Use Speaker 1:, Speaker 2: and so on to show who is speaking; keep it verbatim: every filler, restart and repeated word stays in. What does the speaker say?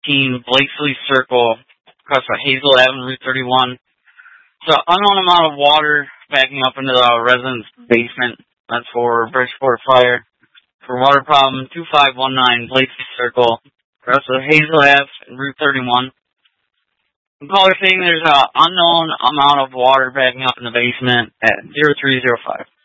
Speaker 1: eighteen Blakesley Circle across the Hazel Avenue, Route thirty-one. So unknown amount of water backing up into the resident's basement. That's for Bridgeport Fire. For water problem, two five one nine Blakesley Circle across the Hazel Avenue, Route thirty-one. The caller saying there's an unknown amount of water backing up in the basement at zero three zero five.